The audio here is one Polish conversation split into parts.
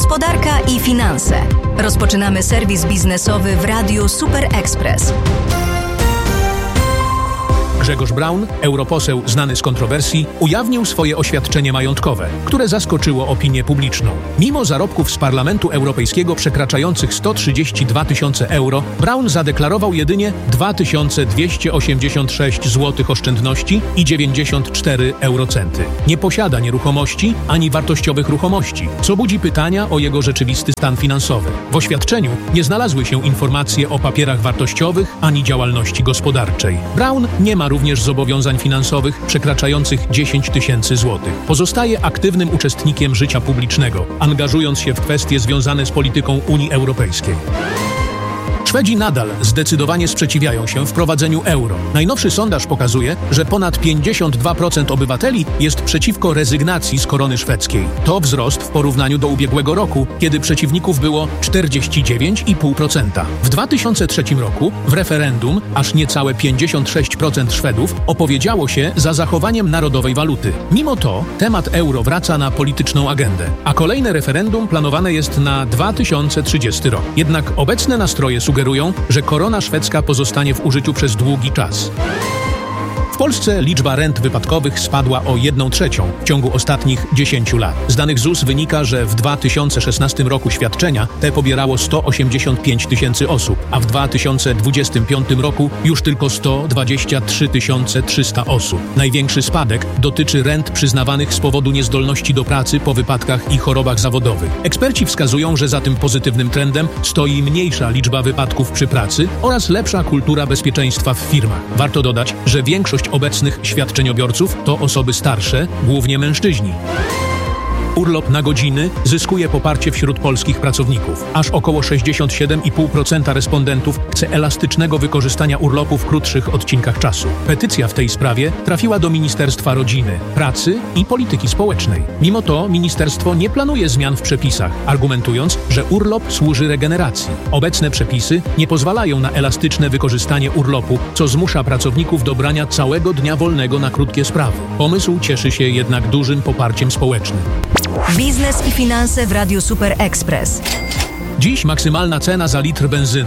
Gospodarka i finanse. Rozpoczynamy serwis biznesowy w Radiu Super Express. Grzegorz Braun, europoseł znany z kontrowersji, ujawnił swoje oświadczenie majątkowe, które zaskoczyło opinię publiczną. Mimo zarobków z Parlamentu Europejskiego przekraczających 132 tysiące euro, Braun zadeklarował jedynie 2286 zł oszczędności i 94 eurocenty. Nie posiada nieruchomości ani wartościowych ruchomości, co budzi pytania o jego rzeczywisty stan finansowy. W oświadczeniu nie znalazły się informacje o papierach wartościowych ani działalności gospodarczej. Braun nie ma również zobowiązań finansowych przekraczających 10 tysięcy złotych. Pozostaje aktywnym uczestnikiem życia publicznego, angażując się w kwestie związane z polityką Unii Europejskiej. Szwedzi nadal zdecydowanie sprzeciwiają się wprowadzeniu euro. Najnowszy sondaż pokazuje, że ponad 52% obywateli jest przeciwko rezygnacji z korony szwedzkiej. To wzrost w porównaniu do ubiegłego roku, kiedy przeciwników było 49,5%. W 2003 roku w referendum aż niecałe 56% Szwedów opowiedziało się za zachowaniem narodowej waluty. Mimo to temat euro wraca na polityczną agendę, a kolejne referendum planowane jest na 2030 rok. Jednak obecne nastroje sugerują, że korona szwedzka pozostanie w użyciu przez długi czas. W Polsce liczba rent wypadkowych spadła o 1/3 w ciągu ostatnich 10 lat. Z danych ZUS wynika, że w 2016 roku świadczenia te pobierało 185 tysięcy osób, a w 2025 roku już tylko 123 300 osób. Największy spadek dotyczy rent przyznawanych z powodu niezdolności do pracy po wypadkach i chorobach zawodowych. Eksperci wskazują, że za tym pozytywnym trendem stoi mniejsza liczba wypadków przy pracy oraz lepsza kultura bezpieczeństwa w firmach. Warto dodać, że większość obecnych świadczeniobiorców to osoby starsze, głównie mężczyźni. Urlop na godziny zyskuje poparcie wśród polskich pracowników. Aż około 67,5% respondentów chce elastycznego wykorzystania urlopu w krótszych odcinkach czasu. Petycja w tej sprawie trafiła do Ministerstwa Rodziny, Pracy i Polityki Społecznej. Mimo to ministerstwo nie planuje zmian w przepisach, argumentując, że urlop służy regeneracji. Obecne przepisy nie pozwalają na elastyczne wykorzystanie urlopu, co zmusza pracowników do brania całego dnia wolnego na krótkie sprawy. Pomysł cieszy się jednak dużym poparciem społecznym. Biznes i finanse w Radiu Super Express. Dziś maksymalna cena za litr benzyny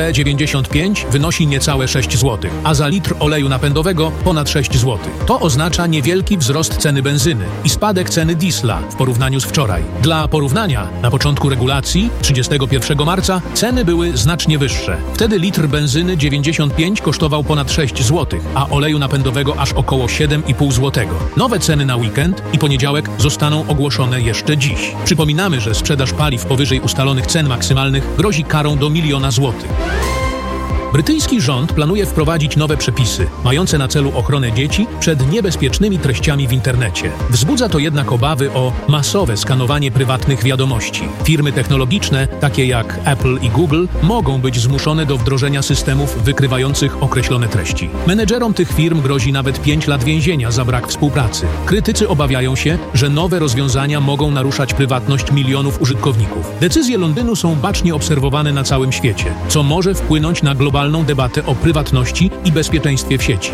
PB95 wynosi niecałe 6 zł, a za litr oleju napędowego ponad 6 zł. To oznacza niewielki wzrost ceny benzyny i spadek ceny diesla w porównaniu z wczoraj. Dla porównania, na początku regulacji 31 marca ceny były znacznie wyższe. Wtedy litr benzyny 95 kosztował ponad 6 zł, a oleju napędowego aż około 7,5 zł. Nowe ceny na weekend i poniedziałek zostaną ogłoszone jeszcze dziś. Przypominamy, że sprzedaż paliw powyżej ustalonych cen maksymalnych grozi karą do 1 000 000 złotych. Brytyjski rząd planuje wprowadzić nowe przepisy, mające na celu ochronę dzieci przed niebezpiecznymi treściami w internecie. Wzbudza to jednak obawy o masowe skanowanie prywatnych wiadomości. Firmy technologiczne, takie jak Apple i Google, mogą być zmuszone do wdrożenia systemów wykrywających określone treści. Menedżerom tych firm grozi nawet 5 lat więzienia za brak współpracy. Krytycy obawiają się, że nowe rozwiązania mogą naruszać prywatność milionów użytkowników. Decyzje Londynu są bacznie obserwowane na całym świecie, co może wpłynąć na globalną debatę o prywatności i bezpieczeństwie w sieci.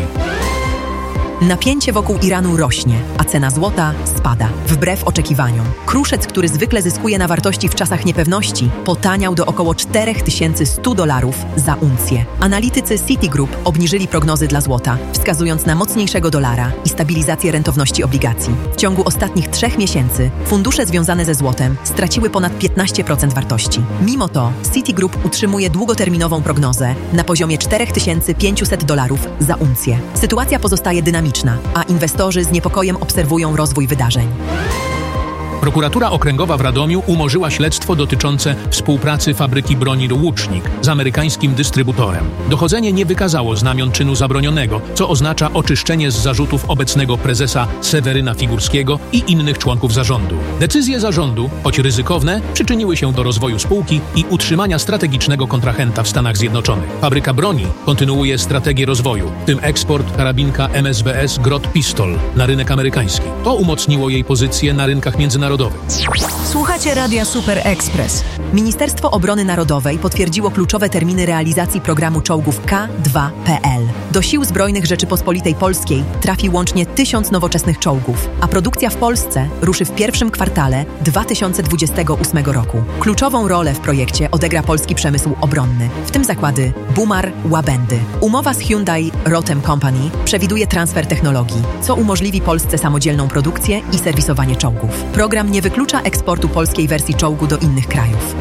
Napięcie wokół Iranu rośnie, a cena złota spada. Wbrew oczekiwaniom. Kruszec, który zwykle zyskuje na wartości w czasach niepewności, potaniał do około $4100 za uncję. Analitycy Citigroup obniżyli prognozy dla złota, wskazując na mocniejszego dolara i stabilizację rentowności obligacji. W ciągu ostatnich 3 miesięcy fundusze związane ze złotem straciły ponad 15% wartości. Mimo to Citigroup utrzymuje długoterminową prognozę na poziomie $4500 za uncję. Sytuacja pozostaje dynamiczna, a inwestorzy z niepokojem obserwują rozwój wydarzeń. Prokuratura Okręgowa w Radomiu umorzyła śledztwo dotyczące współpracy fabryki broni Łucznik z amerykańskim dystrybutorem. Dochodzenie nie wykazało znamion czynu zabronionego, co oznacza oczyszczenie z zarzutów obecnego prezesa Seweryna Figurskiego i innych członków zarządu. Decyzje zarządu, choć ryzykowne, przyczyniły się do rozwoju spółki i utrzymania strategicznego kontrahenta w Stanach Zjednoczonych. Fabryka broni kontynuuje strategię rozwoju, w tym eksport karabinka MSBS Grot Pistol na rynek amerykański. To umocniło jej pozycję na rynkach międzynarodowych. Słuchacie Radia Super Express. Ministerstwo Obrony Narodowej potwierdziło kluczowe terminy realizacji programu czołgów K2PL. Do Sił Zbrojnych Rzeczypospolitej Polskiej trafi łącznie 1000 nowoczesnych czołgów, a produkcja w Polsce ruszy w pierwszym kwartale 2028 roku. Kluczową rolę w projekcie odegra polski przemysł obronny, w tym zakłady Bumar, Łabędy. Umowa z Hyundai Rotem Company przewiduje transfer technologii, co umożliwi Polsce samodzielną produkcję i serwisowanie czołgów. Program nie wyklucza eksportu polskiej wersji czołgu do innych krajów.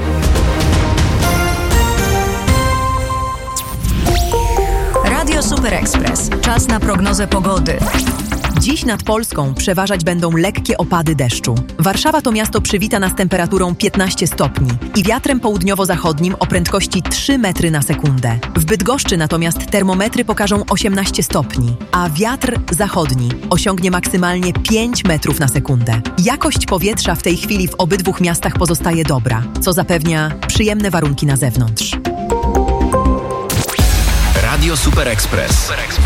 Radio Super Express. Czas na prognozę pogody. Dziś nad Polską przeważać będą lekkie opady deszczu. Warszawa to miasto przywita nas temperaturą 15 stopni i wiatrem południowo-zachodnim o prędkości 3 metry na sekundę. W Bydgoszczy natomiast termometry pokażą 18 stopni, a wiatr zachodni osiągnie maksymalnie 5 metrów na sekundę. Jakość powietrza w tej chwili w obydwu miastach pozostaje dobra, co zapewnia przyjemne warunki na zewnątrz. Radio Super Express.